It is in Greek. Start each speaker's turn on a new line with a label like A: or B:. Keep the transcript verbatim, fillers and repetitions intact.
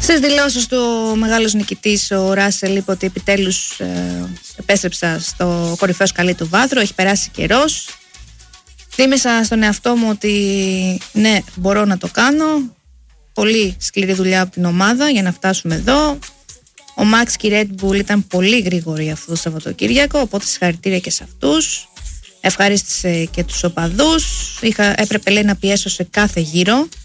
A: Στις δηλώσεις του ο μεγάλος νικητής ο Ράσελ είπε ότι επιτέλους ε, επέστρεψα στο κορυφαίο σκαλί του βάθρου, έχει περάσει καιρός. Θύμισα στον εαυτό μου ότι ναι, μπορώ να το κάνω. Πολύ σκληρή δουλειά από την ομάδα για να φτάσουμε εδώ. Ο Max και η Red Bull ήταν πολύ γρήγοροι αυτό το Σαββατοκύριακο, οπότε συγχαρητήρια και σε αυτούς. Ευχαρίστησε και τους οπαδούς. Είχα, έπρεπε λέει να πιέσω σε κάθε γύρο.